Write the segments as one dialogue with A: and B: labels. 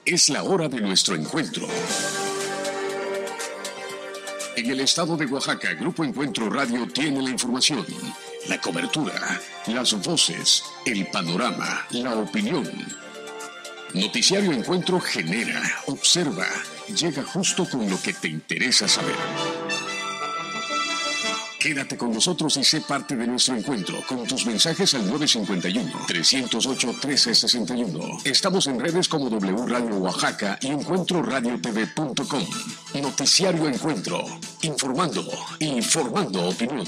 A: Es la hora de nuestro encuentro. En el estado de Oaxaca, Grupo Encuentro Radio tiene la información, la cobertura, las voces, el panorama, la opinión. Noticiario Encuentro genera, observa, llega justo con lo que te interesa saber. Quédate con nosotros y sé parte de nuestro encuentro con tus mensajes al 951-308-1361. Estamos en redes como W Radio Oaxaca y encuentroradiotv.com. Noticiario Encuentro, informando y formando opinión.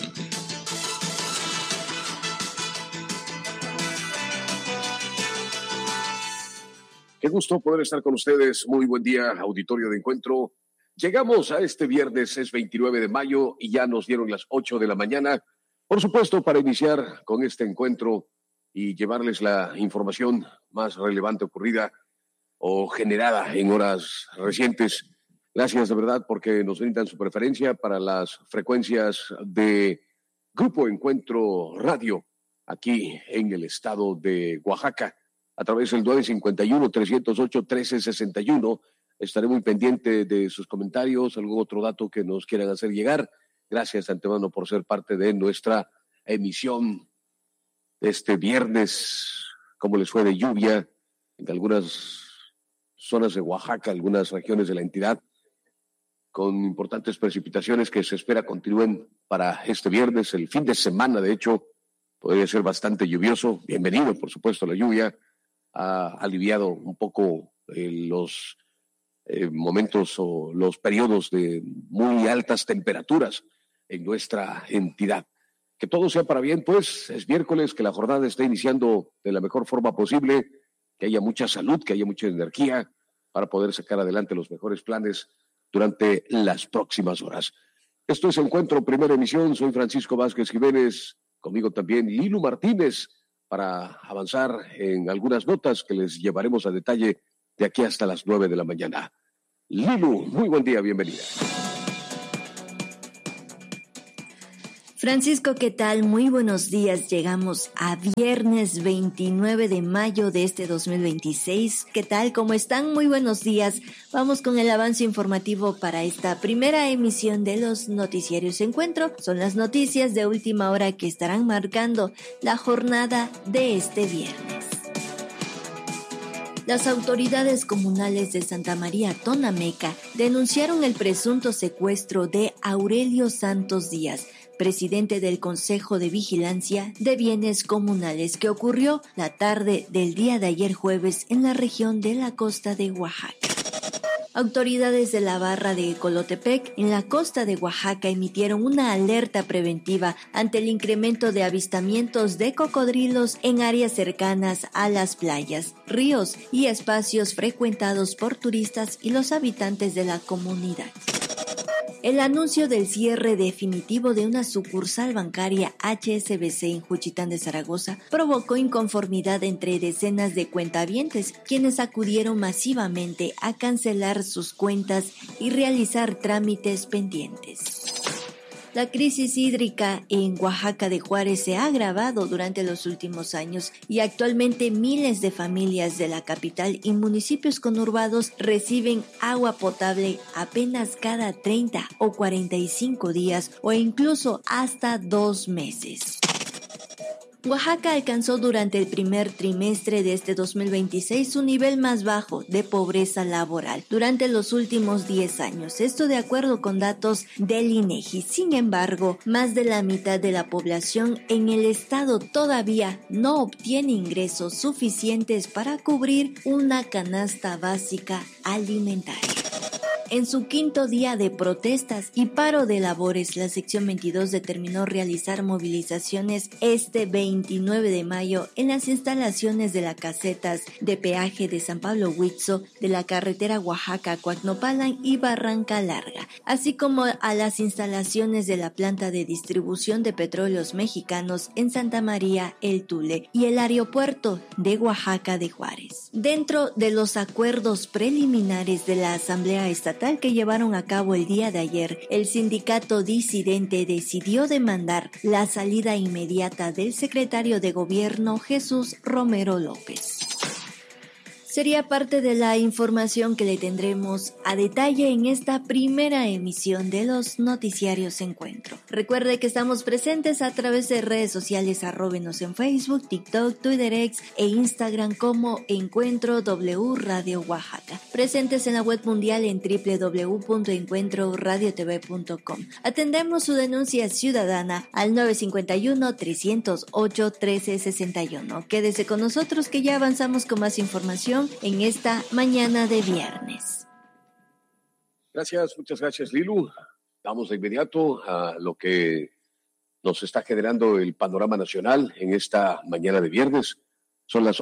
A: Qué gusto poder estar con ustedes. Muy buen día, auditorio de Encuentro. Llegamos a este viernes, es 29 de mayo y ya nos dieron las 8 de la mañana. Por supuesto, para iniciar con este encuentro y llevarles la información más relevante ocurrida o generada en horas recientes. Gracias de verdad porque nos brindan su preferencia para las frecuencias de Grupo Encuentro Radio aquí en el estado de Oaxaca a través del 951-308-1361. Estaré muy pendiente de sus comentarios, algún otro dato que nos quieran hacer llegar. Gracias de antemano por ser parte de nuestra emisión de este viernes. ¿Cómo les fue de lluvia en algunas zonas de Oaxaca, algunas regiones de la entidad, con importantes precipitaciones que se espera continúen para este viernes? El fin de semana, de hecho, podría ser bastante lluvioso. Bienvenido, por supuesto, la lluvia. Ha aliviado un poco los momentos o los periodos de muy altas temperaturas en nuestra entidad. Que todo sea para bien, pues es miércoles, que la jornada esté iniciando de la mejor forma posible, que haya mucha salud, que haya mucha energía para poder sacar adelante los mejores planes durante las próximas horas. Esto es Encuentro, primera emisión. Soy Francisco Vázquez Jiménez, conmigo también Lilu Martínez, para avanzar en algunas notas que les llevaremos a detalle de aquí hasta las 9 de la mañana. Lilu, muy buen día, bienvenida.
B: Francisco, ¿qué tal? Muy buenos días. Llegamos a viernes 29 de mayo de este 2026. ¿Qué tal? ¿Cómo están? Muy buenos días. Vamos con el avance informativo para esta primera emisión de los Noticiarios Encuentro. Son las noticias de última hora que estarán marcando la jornada de este viernes. Las autoridades comunales de Santa María Tonameca denunciaron el presunto secuestro de Aurelio Santos Díaz, presidente del Consejo de Vigilancia de Bienes Comunales, que ocurrió la tarde del día de ayer jueves en la región de la costa de Oaxaca. Autoridades de la barra de Colotepec, en la costa de Oaxaca, emitieron una alerta preventiva ante el incremento de avistamientos de cocodrilos en áreas cercanas a las playas, ríos y espacios frecuentados por turistas y los habitantes de la comunidad. El anuncio del cierre definitivo de una sucursal bancaria HSBC en Juchitán de Zaragoza provocó inconformidad entre decenas de cuentavientes, quienes acudieron masivamente a cancelar sus cuentas y realizar trámites pendientes. La crisis hídrica en Oaxaca de Juárez se ha agravado durante los últimos años y actualmente miles de familias de la capital y municipios conurbados reciben agua potable apenas cada 30 o 45 días o incluso hasta 2 meses. Oaxaca alcanzó durante el primer trimestre de este 2026 su nivel más bajo de pobreza laboral durante los últimos 10 años. Esto de acuerdo con datos del INEGI. Sin embargo, más de la mitad de la población en el estado todavía no obtiene ingresos suficientes para cubrir una canasta básica alimentaria. En su quinto día de protestas y paro de labores, la sección 22 determinó realizar movilizaciones este 29 de mayo en las instalaciones de las casetas de peaje de San Pablo Huitzo, de la carretera Oaxaca-Coacnopalan y Barranca Larga, así como a las instalaciones de la planta de distribución de petróleos mexicanos en Santa María El Tule y el aeropuerto de Oaxaca de Juárez. Dentro de los acuerdos preliminares de la Asamblea Estatal que llevaron a cabo el día de ayer, el sindicato disidente decidió demandar la salida inmediata del secretario de Gobierno Jesús Romero López. sería parte de la información que le tendremos a detalle en esta primera emisión de los noticiarios Encuentro. Recuerde que estamos presentes a través de redes sociales, arróbenos en Facebook, TikTok, Twitter X e Instagram como Encuentro W Radio Oaxaca. Presentes en la web mundial en www.encuentroradiotv.com. Atendemos su denuncia ciudadana al 951-308-1361. Quédese con nosotros que ya avanzamos con más información en esta mañana de viernes.
A: Gracias, muchas gracias, Lilu. Vamos de inmediato a lo que nos está generando el panorama nacional en esta mañana de viernes. Son las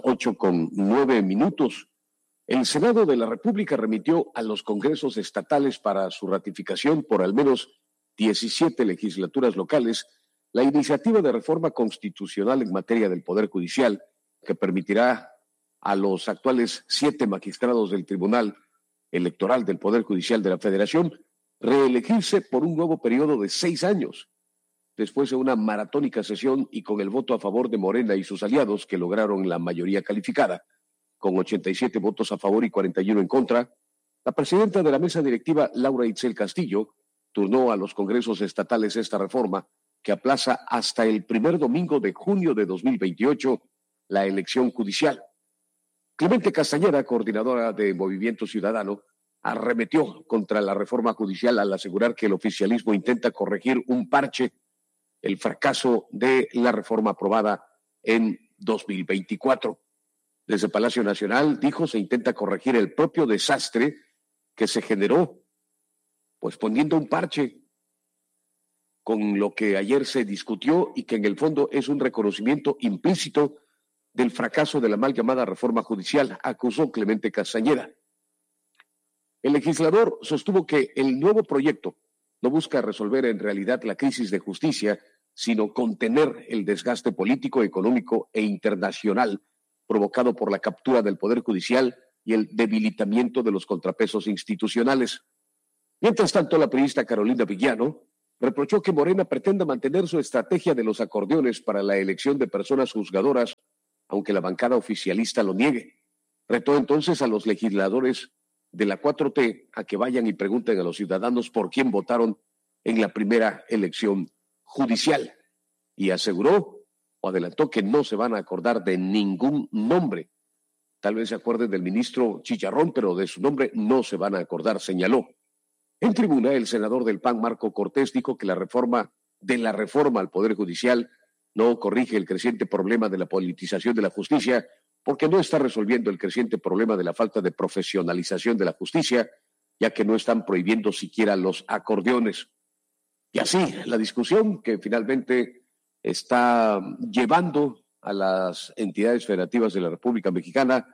A: 8:09. El Senado de la República remitió a los congresos estatales para su ratificación por al menos 17 legislaturas locales la iniciativa de reforma constitucional en materia del Poder Judicial que permitirá a los actuales 7 magistrados del Tribunal Electoral del Poder Judicial de la Federación reelegirse por un nuevo periodo de 6 años, después de una maratónica sesión y con el voto a favor de Morena y sus aliados que lograron la mayoría calificada. Con 87 votos a favor y 41 en contra, la presidenta de la mesa directiva, Laura Itzel Castillo, turnó a los congresos estatales esta reforma que aplaza hasta el primer domingo de junio de 2028 la elección judicial. Clemente Castañeda, coordinadora de Movimiento Ciudadano, arremetió contra la reforma judicial al asegurar que el oficialismo intenta corregir un parche, el fracaso de la reforma aprobada en 2024. Desde Palacio Nacional, dijo, se intenta corregir el propio desastre que se generó, pues poniendo un parche con lo que ayer se discutió y que en el fondo es un reconocimiento implícito del fracaso de la mal llamada reforma judicial, acusó Clemente Castañeda. El legislador sostuvo que el nuevo proyecto no busca resolver en realidad la crisis de justicia, sino contener el desgaste político, económico e internacional provocado por la captura del Poder Judicial y el debilitamiento de los contrapesos institucionales. Mientras tanto, la periodista Carolina Villano reprochó que Morena pretenda mantener su estrategia de los acordeones para la elección de personas juzgadoras, aunque la bancada oficialista lo niegue. Retó entonces a los legisladores de la 4T a que vayan y pregunten a los ciudadanos por quién votaron en la primera elección judicial y aseguró o adelantó que no se van a acordar de ningún nombre. Tal vez se acuerden del ministro Chicharrón, pero de su nombre no se van a acordar, señaló. En tribuna, el senador del PAN, Marco Cortés, dijo que la reforma al Poder Judicial no corrige el creciente problema de la politización de la justicia porque no está resolviendo el creciente problema de la falta de profesionalización de la justicia, ya que no están prohibiendo siquiera los acordeones. Y así, la discusión que finalmente está llevando a las entidades federativas de la República Mexicana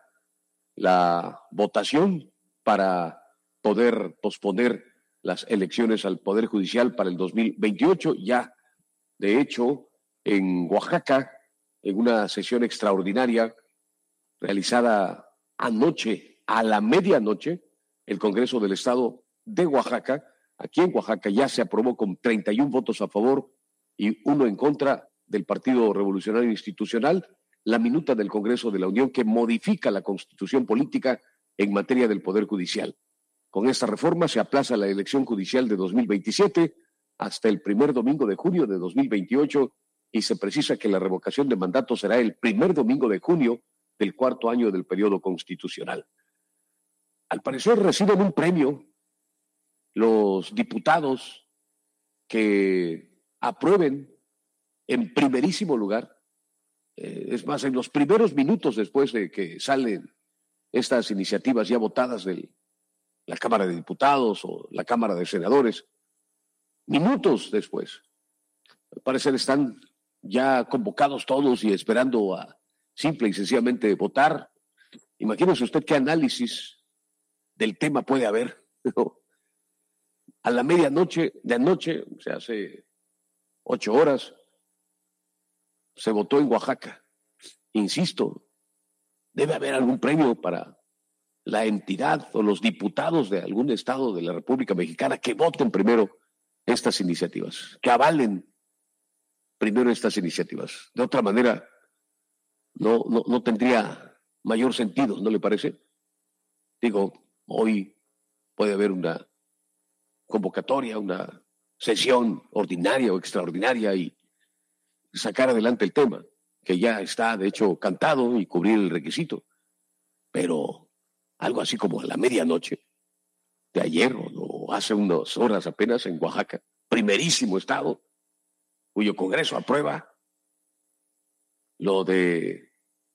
A: la votación para poder posponer las elecciones al Poder Judicial para el 2028. Ya, de hecho, en Oaxaca, en una sesión extraordinaria realizada anoche, a la medianoche, el Congreso del Estado de Oaxaca, aquí en Oaxaca, ya se aprobó con 31 votos a favor y 1 en contra del Partido Revolucionario Institucional, la minuta del Congreso de la Unión que modifica la Constitución política en materia del Poder Judicial. Con esta reforma se aplaza la elección judicial de 2027 hasta el primer domingo de junio de 2028 y se precisa que la revocación de mandato será el primer domingo de junio del cuarto año del periodo constitucional. Al parecer reciben un premio los diputados que aprueben en primerísimo lugar, es más, en los primeros minutos después de que salen estas iniciativas ya votadas de la Cámara de Diputados o la Cámara de Senadores, minutos después, al parecer están ya convocados todos y esperando a simple y sencillamente votar. Imagínese usted qué análisis del tema puede haber. A la medianoche de anoche, o sea, hace 8 horas, se votó en Oaxaca. Insisto, debe haber algún premio para la entidad o los diputados de algún estado de la República Mexicana que voten primero estas iniciativas, que avalen primero estas iniciativas. De otra manera, no tendría mayor sentido, ¿no le parece? Digo, hoy puede haber una convocatoria, una sesión ordinaria o extraordinaria y sacar adelante el tema, que ya está, de hecho, cantado y cubrir el requisito. Pero algo así como a la medianoche de ayer o hace unas horas apenas en Oaxaca, primerísimo estado, cuyo Congreso aprueba lo de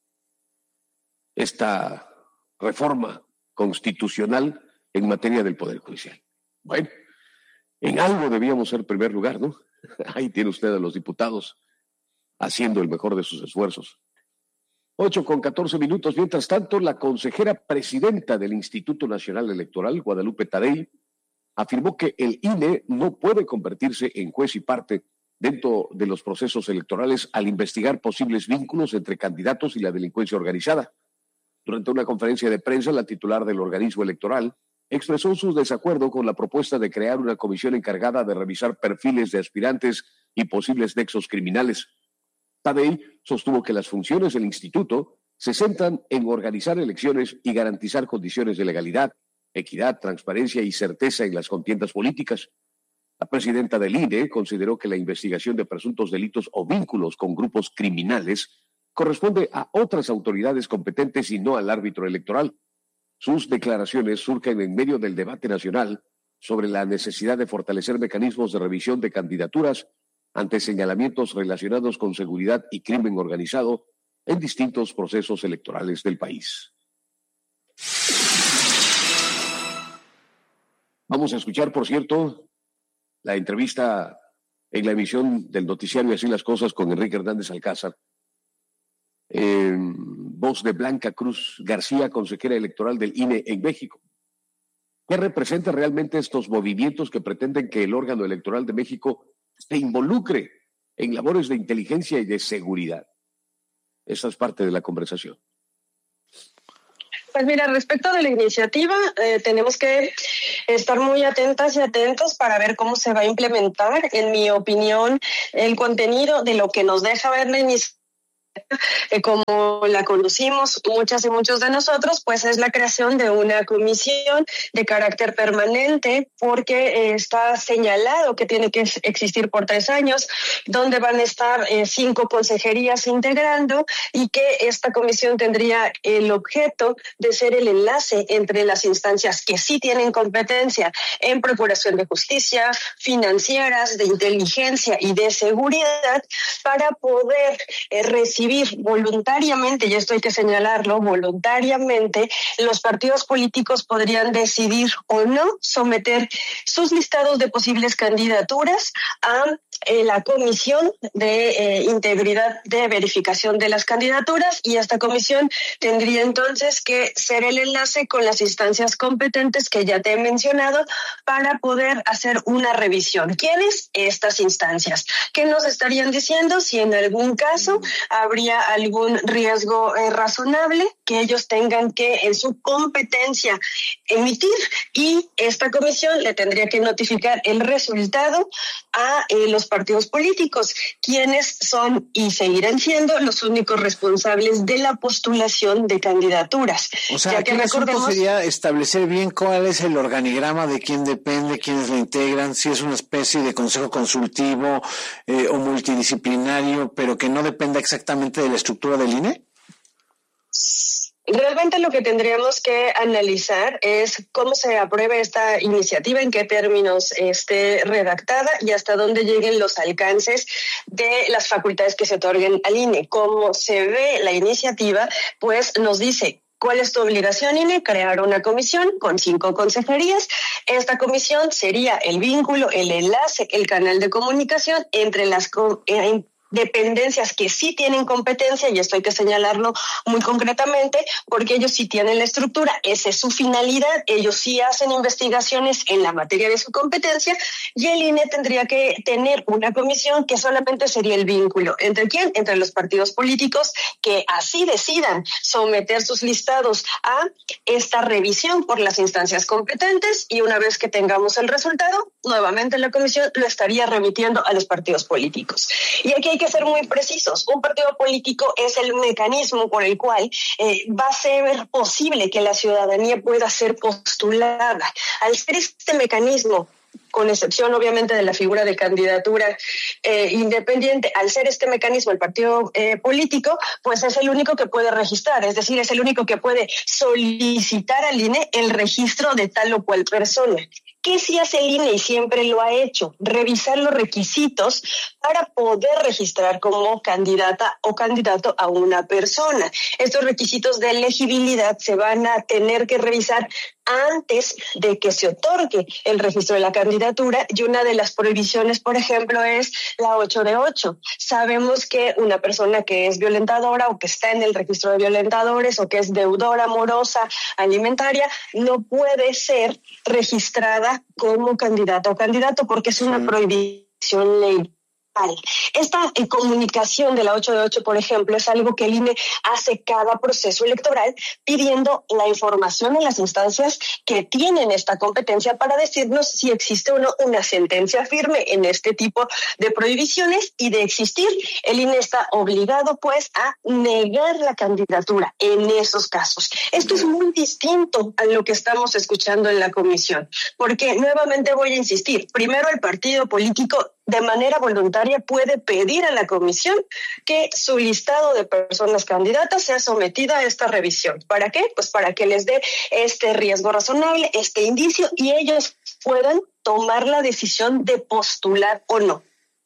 A: esta reforma constitucional en materia del Poder Judicial. Bueno, en algo debíamos ser primer lugar, ¿no? Ahí tiene usted a los diputados haciendo el mejor de sus esfuerzos. 8:14. Mientras tanto, la consejera presidenta del Instituto Nacional Electoral, Guadalupe Tadei, afirmó que el INE no puede convertirse en juez y parte dentro de los procesos electorales al investigar posibles vínculos entre candidatos y la delincuencia organizada. Durante una conferencia de prensa, la titular del organismo electoral expresó su desacuerdo con la propuesta de crear una comisión encargada de revisar perfiles de aspirantes y posibles nexos criminales. Tadei sostuvo que las funciones del instituto se centran en organizar elecciones y garantizar condiciones de legalidad, equidad, transparencia y certeza en las contiendas políticas. La presidenta del INE consideró que la investigación de presuntos delitos o vínculos con grupos criminales corresponde a otras autoridades competentes y no al árbitro electoral. Sus declaraciones surgen en medio del debate nacional sobre la necesidad de fortalecer mecanismos de revisión de candidaturas ante señalamientos relacionados con seguridad y crimen organizado en distintos procesos electorales del país. Vamos a escuchar, por cierto, la entrevista en la emisión del noticiario Así las Cosas con Enrique Hernández Alcázar. Voz de Blanca Cruz García, consejera electoral del INE en México. ¿Qué representa realmente estos movimientos que pretenden que el órgano electoral de México se involucre en labores de inteligencia y de seguridad? Esa es parte de la conversación.
C: Pues mira, respecto de la iniciativa, tenemos que estar muy atentas y atentos para ver cómo se va a implementar. En mi opinión, el contenido de lo que nos deja ver la iniciativa, como la conocimos muchas y muchos de nosotros, pues es la creación de una comisión de carácter permanente, porque está señalado que tiene que existir por 3 años, donde van a estar 5 consejerías integrando, y que esta comisión tendría el objeto de ser el enlace entre las instancias que sí tienen competencia en procuración de justicia, financieras, de inteligencia y de seguridad, para poder recibir voluntariamente, y esto hay que señalarlo, voluntariamente, los partidos políticos podrían decidir o no someter sus listados de posibles candidaturas a la Comisión de Integridad de Verificación de las Candidaturas, y esta comisión tendría entonces que ser el enlace con las instancias competentes que ya te he mencionado para poder hacer una revisión. ¿Quiénes? Estas instancias. ¿Qué nos estarían diciendo? Si en algún caso habría algún riesgo razonable que ellos tengan que en su competencia emitir, y esta comisión le tendría que notificar el resultado a los partidos políticos, quienes son y seguirán siendo los únicos responsables de la postulación de candidaturas.
D: O sea, aquí el asunto sería establecer bien cuál es el organigrama, de quién depende, quiénes lo integran, si es una especie de consejo consultivo o multidisciplinario, pero que no dependa exactamente de la estructura del INE.
C: Realmente lo que tendríamos que analizar es cómo se aprueba esta iniciativa, en qué términos esté redactada y hasta dónde lleguen los alcances de las facultades que se otorguen al INE. Como se ve la iniciativa, pues nos dice: ¿cuál es tu obligación, INE? Crear una comisión con 5 consejerías. Esta comisión sería el vínculo, el enlace, el canal de comunicación entre las dependencias que sí tienen competencia, y esto hay que señalarlo muy concretamente, porque ellos sí tienen la estructura, esa es su finalidad, ellos sí hacen investigaciones en la materia de su competencia, y el INE tendría que tener una comisión que solamente sería el vínculo. ¿Entre quién? Entre los partidos políticos que así decidan someter sus listados a esta revisión por las instancias competentes, y una vez que tengamos el resultado, nuevamente la comisión lo estaría remitiendo a los partidos políticos. Y aquí hay que que ser muy precisos. Un partido político es el mecanismo por el cual va a ser posible que la ciudadanía pueda ser postulada. Al ser este mecanismo, con excepción obviamente de la figura de candidatura independiente, al ser este mecanismo el partido político, pues es el único que puede registrar, es decir, es el único que puede solicitar al INE el registro de tal o cual persona. ¿Qué sí hace el INE y siempre lo ha hecho? Revisar los requisitos para poder registrar como candidata o candidato a una persona. Estos requisitos de elegibilidad se van a tener que revisar antes de que se otorgue el registro de la candidatura, y una de las prohibiciones, por ejemplo, es la 8 de 8. Sabemos que una persona que es violentadora o que está en el registro de violentadores o que es deudora amorosa alimentaria no puede ser registrada como candidata o candidato porque es una prohibición legal. Esta comunicación de la 8 de 8, por ejemplo, es algo que el INE hace cada proceso electoral pidiendo la información en las instancias que tienen esta competencia para decirnos si existe o no una sentencia firme en este tipo de prohibiciones, y de existir, el INE está obligado pues a negar la candidatura en esos casos. Esto es muy distinto a lo que estamos escuchando en la comisión, porque nuevamente voy a insistir, primero el partido político de manera voluntaria puede pedir a la comisión que su listado de personas candidatas sea sometido a esta revisión. ¿Para qué? Pues para que les dé este riesgo razonable, este indicio, y ellos puedan tomar la decisión de postular o no.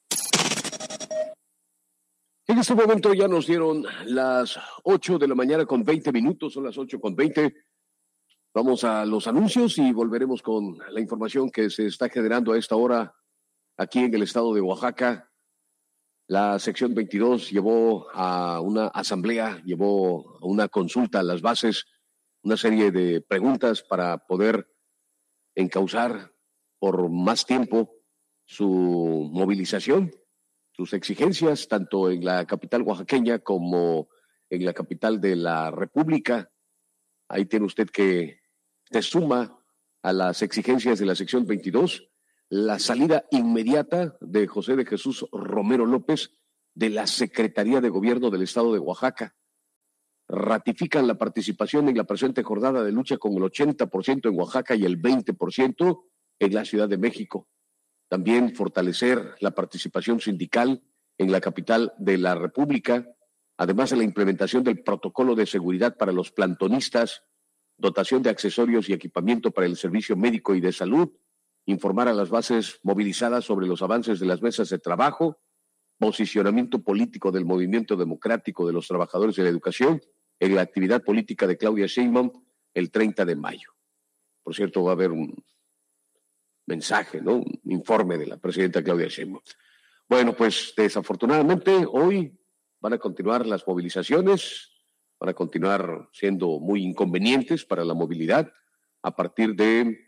A: En este momento ya nos dieron las 8 de la mañana con 20 minutos, son las 8:20. Vamos a los anuncios y volveremos con la información que se está generando a esta hora aquí en el estado de Oaxaca. La sección 22 llevó a una asamblea, llevó a una consulta a las bases, una serie de preguntas para poder encauzar por más tiempo su movilización, sus exigencias, tanto en la capital oaxaqueña como en la capital de la República. Ahí tiene usted que se suma a las exigencias de la sección 22, la salida inmediata de José de Jesús Romero López de la Secretaría de Gobierno del Estado de Oaxaca. Ratifican la participación en la presente jornada de lucha con el 80% en Oaxaca y el 20% en la Ciudad de México. También fortalecer la participación sindical en la capital de la República, además de la implementación del protocolo de seguridad para los plantonistas, dotación de accesorios y equipamiento para el servicio médico y de salud, informar a las bases movilizadas sobre los avances de las mesas de trabajo, posicionamiento político del Movimiento Democrático de los Trabajadores de la Educación en la actividad política de Claudia Sheinbaum el 30 de mayo. Por cierto, va a haber un mensaje, ¿no? Un informe de la presidenta Claudia Sheinbaum. Bueno, pues desafortunadamente hoy van a continuar las movilizaciones, van a continuar siendo muy inconvenientes para la movilidad a partir de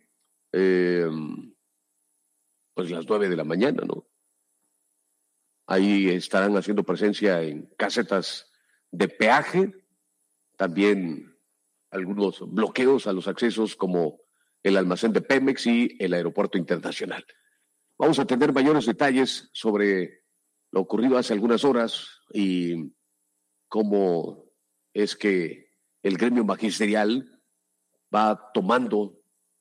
A: pues las 9 de la mañana, ¿no? Ahí estarán haciendo presencia en casetas de peaje, también algunos bloqueos a los accesos como el almacén de Pemex y el aeropuerto internacional. Vamos a tener mayores detalles sobre lo ocurrido hace algunas horas y cómo es que el gremio magisterial va tomando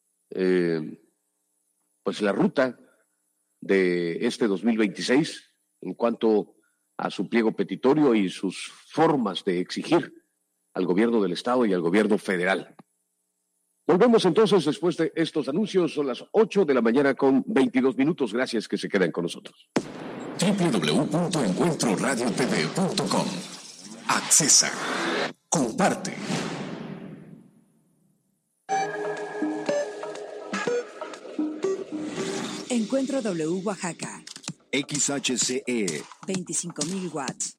A: pues la ruta de este 2026 en cuanto a su pliego petitorio y sus formas de exigir al gobierno del Estado y al gobierno federal. Volvemos entonces después de estos anuncios. Son las 8 de la mañana con 22 minutos. Gracias que se quedan con nosotros.
E: www.encuentroradiotv.com. Accesa. Comparte.
F: Encuentro W Oaxaca.
E: XHCE
F: 25,000 watts.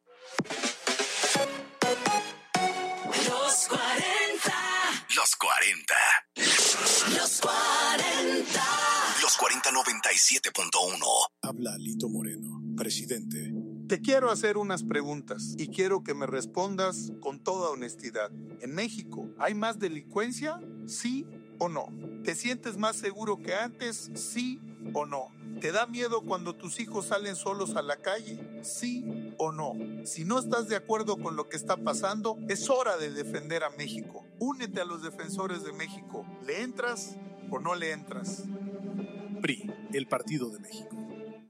E: Los 40. Los 40. Los 40. Los 40 97.1.
G: Habla Lito Moreno, presidente.
H: Te quiero hacer unas preguntas y quiero que me respondas con toda honestidad. ¿En México hay más delincuencia? ¿Sí o no? ¿Te sientes más seguro que antes? ¿Sí o no? ¿Te da miedo cuando tus hijos salen solos a la calle? ¿Sí o no. Si no estás de acuerdo con lo que está pasando, es hora de defender a México. Únete a los defensores de México. ¿Le entras o no le entras?
G: PRI, el Partido de México.